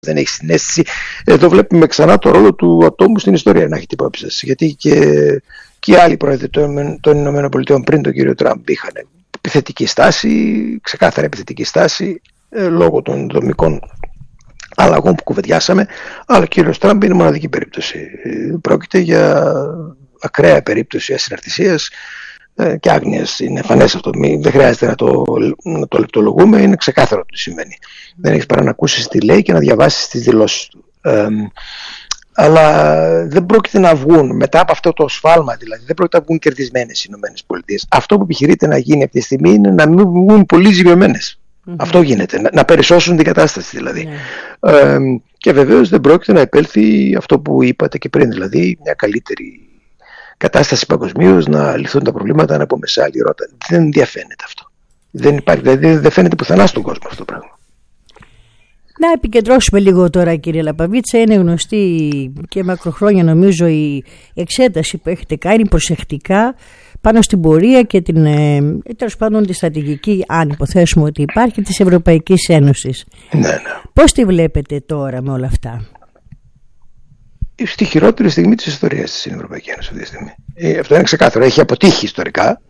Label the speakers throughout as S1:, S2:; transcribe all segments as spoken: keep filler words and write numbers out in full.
S1: δεν έχει συνέστηση. Εδώ βλέπουμε ξανά το ρόλο του ατόμου στην ιστορία, να έχετε υπόψη σας. Γιατί και, και οι άλλοι πρόεδροι των, των Ηνωμένων Πολιτειών πριν τον κύριο Τραμπ είχαν επιθετική στάση, ξεκάθαρα επιθετική στάση, ε, λόγω των δομικών αλλαγών που κουβεντιάσαμε. Αλλά ο κύριος Τραμπ είναι μοναδική περίπτωση. Ε, πρόκειται για ακραία περίπτωση ασυναρτησίας και άγνοιας. Είναι εμφανές αυτό. Δεν χρειάζεται να το, να το λεπτολογούμε. Είναι ξεκάθαρο τι σημαίνει. Δεν έχεις παρά να ακούσεις τι λέει και να διαβάσεις τις δηλώσεις του. Ε, αλλά δεν πρόκειται να βγουν μετά από αυτό το σφάλμα, δηλαδή δεν πρόκειται να βγουν κερδισμένες οι ΗΠΑ. Αυτό που επιχειρείται να γίνει αυτή τη στιγμή είναι να μην βγουν πολύ ζημιωμένες. Mm-hmm. Αυτό γίνεται. Να, να περισσώσουν την κατάσταση δηλαδή. Mm-hmm. Ε, και βεβαίως δεν πρόκειται να επέλθει αυτό που είπατε και πριν, δηλαδή μια καλύτερη κατάσταση παγκοσμίως, να λυθούν τα προβλήματα από μεσά άλλη ρότα. Δεν διαφαίνεται αυτό. Δεν υπάρχει, δηλαδή δεν φαίνεται πουθενά στον κόσμο αυτό το πράγμα.
S2: Να επικεντρώσουμε λίγο τώρα, κύριε Λαπαβίτσα. Είναι γνωστή και μακροχρόνια νομίζω η εξέταση που έχετε κάνει προσεκτικά πάνω στην πορεία και την, τέλος πάντων, τη στρατηγική, αν υποθέσουμε ότι υπάρχει, της Ευρωπαϊκής Ένωσης.
S1: Ναι, ναι.
S2: Πώς τη βλέπετε τώρα με όλα αυτά?
S1: Στη χειρότερη στιγμή της ιστορίας της Ευρωπαϊκής Ένωσης αυτή τη στιγμή. Ε, αυτό είναι ξεκάθαρο. Έχει αποτύχει ιστορικά.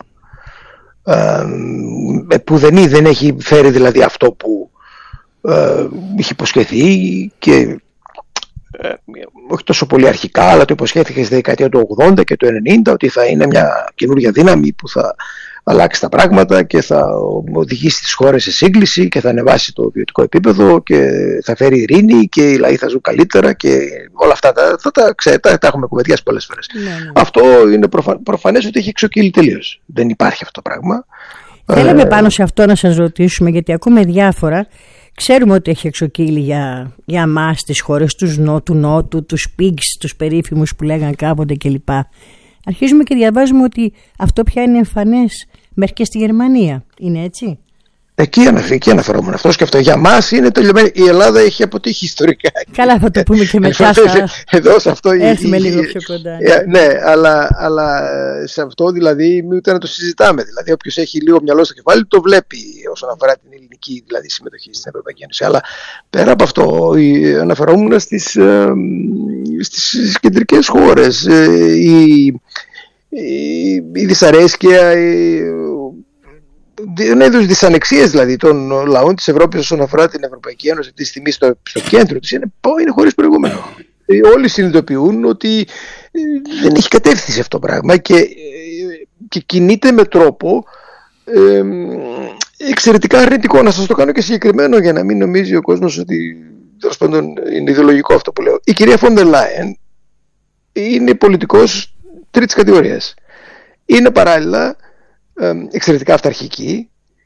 S1: Ε, που δεν, δεν έχει φέρει δηλαδή αυτό που ε, είχε υποσχεθεί και ε, όχι τόσο πολύ αρχικά, αλλά το υποσχέθηκε στη δεκαετία του ογδόντα και του ενενήντα ότι θα είναι μια καινούργια δύναμη που θα αλλάξει τα πράγματα και θα οδηγήσει τις χώρες σε σύγκληση και θα ανεβάσει το βιωτικό επίπεδο και θα φέρει ειρήνη και οι λαοί θα ζουν καλύτερα και όλα αυτά τα, τα, τα, τα, τα, τα έχουμε κουβεντιάσει πολλές φορές. Ναι, ναι. Αυτό είναι προφα, προφανές ότι έχει εξοκύλει τελείως. Δεν υπάρχει αυτό το πράγμα.
S2: Θέλαμε πάνω σε αυτό να σας ρωτήσουμε, γιατί ακούμε διάφορα. Ξέρουμε ότι έχει εξοκύλει για, για μας τις χώρες τους νότου, νότου, τους πιγκς, τους περίφημους που λέγαν κάποτε κλπ. Αρχίζουμε και διαβάζουμε ότι αυτό πια είναι εμφανές μέχρι και στη Γερμανία. Είναι έτσι?
S1: Εκεί, εκεί αναφερόμουν. Αυτό και αυτό. Για μας είναι τελειωμένο. Η Ελλάδα έχει αποτύχει ιστορικά.
S2: Καλά, θα το πούμε και μετά.
S1: Εδώ σε αυτό
S2: έρθουμε η, λίγο πιο κοντά.
S1: Ναι, αλλά, αλλά σε αυτό δηλαδή ούτε να το συζητάμε. Δηλαδή, όποιος έχει λίγο μυαλό στο κεφάλι το βλέπει όσον αφορά την ελληνική δηλαδή, συμμετοχή στην Ευρωπαϊκή Ένωση. Αλλά πέρα από αυτό, αναφερόμουν στις, στις κεντρικές χώρες. Η, η, η δυσαρέσκεια, η, ένα είδος δυσανεξίας δηλαδή των λαών της Ευρώπης όσον αφορά την Ευρωπαϊκή Ένωση αυτή τη στιγμή στο, στο κέντρο της είναι, είναι χωρίς προηγούμενο. Όλοι συνειδητοποιούν ότι δεν έχει κατεύθυνση αυτό το πράγμα και, και κινείται με τρόπο ε, εξαιρετικά αρνητικό. Να σας το κάνω και συγκεκριμένο για να μην νομίζει ο κόσμος ότι τέλος πάντων είναι ιδεολογικό αυτό που λέω. Η κυρία Φόντερ Λάιεν είναι πολιτικός τρίτης κατηγορίας. Είναι παράλληλα εξαιρετικά αυταρχική,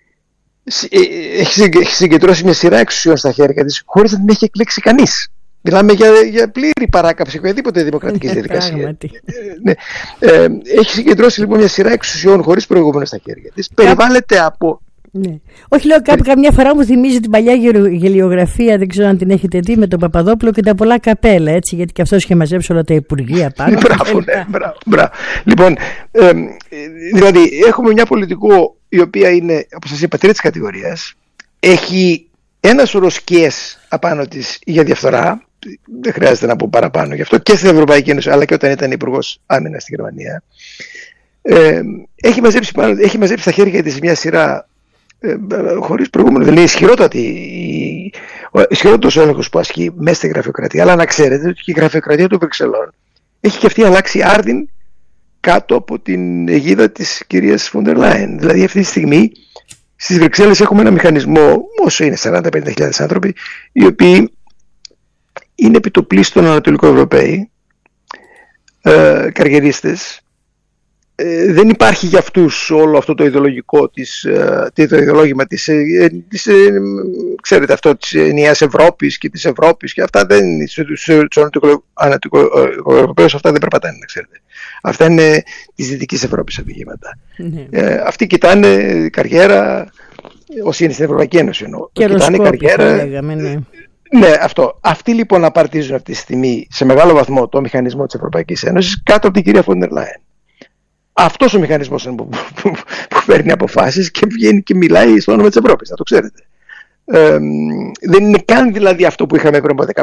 S1: έχει συγκεντρώσει μια σειρά εξουσιών στα χέρια της χωρίς να την έχει εκλέξει κανείς. Μιλάμε για, για πλήρη παράκαψη οποιαδήποτε δημοκρατικής διαδικασία. Ναι. Ε, έχει συγκεντρώσει λοιπόν μια σειρά εξουσιών χωρίς προηγούμενο στα χέρια της. Περιβάλλεται από...
S2: Ναι. Όχι, λέω κάπου καμιά φορά μου θυμίζει την παλιά γελιογραφία, δεν ξέρω αν την έχετε δει, με τον Παπαδόπουλο και τα πολλά καπέλα, έτσι, γιατί και αυτός είχε μαζέψει όλα τα υπουργεία πάνω.
S1: Μπράβο, ναι, μπράβο, μπράβο. Λοιπόν, ε, δηλαδή έχουμε μια πολιτικό η οποία είναι, όπως σας είπα, τρίτης κατηγορίας, έχει ένα σωρό σκιές απάνω της για διαφθορά, δεν χρειάζεται να πω παραπάνω γι' αυτό, και στην Ευρωπαϊκή Ένωση, αλλά και όταν ήταν υπουργός άμυνας στη Γερμανία. Ε, έχει, μαζέψει πάνω, έχει μαζέψει στα χέρια της μια σειρά Ε, χωρίς προηγούμενο, δηλαδή ισχυρότατη, ισχυρότατος έλεγχος που ασκεί μέσα στη γραφειοκρατία. Αλλά να ξέρετε ότι η γραφειοκρατία των Βρυξελών έχει και αυτή αλλάξει άρδιν κάτω από την αιγίδα της κυρίας Φόντερ Λάιεν. Δηλαδή αυτή τη στιγμή στις Βρυξέλλες έχουμε ένα μηχανισμό, όσο είναι σαράντα με πενήντα χιλιάδες άνθρωποι, οι οποίοι είναι επιτοπλίστων Ανατολικοευρωπαίοι, ε, καριερίστες. Ε, δεν υπάρχει για αυτούς όλο αυτό το ιδεολογικό της, ε, το ιδεολόγημα της, ε, της ε, ξέρετε αυτό της ενιαίας Ευρώπης και της Ευρώπης και αυτά δεν είναι στους Ανατολικοευρωπαίους, αυτά δεν περπατάνε, να ξέρετε. Αυτά είναι της Δυτικής Ευρώπης αφηγήματα. Mm-hmm. ε, αυτοί κοιτάνε καριέρα, όσοι είναι στην Ευρωπαϊκή Ένωση εννοώ, κοιτάνε καριέρα. Λέγαμε, ναι. Ναι, αυτό. Αυτοί λοιπόν απαρτίζουν αυτή τη στιγμή σε μεγάλο βαθμό το μηχανισμό της Ευρωπαϊκής Ένωσης κάτω από την κυρία Φόντερ Λάιεν. Αυτός ο μηχανισμός είναι που, που, που παίρνει αποφάσεις και βγαίνει και μιλάει στο όνομα της Ευρώπης, να το ξέρετε. Ε, δεν είναι καν δηλαδή αυτό που είχαμε πριν από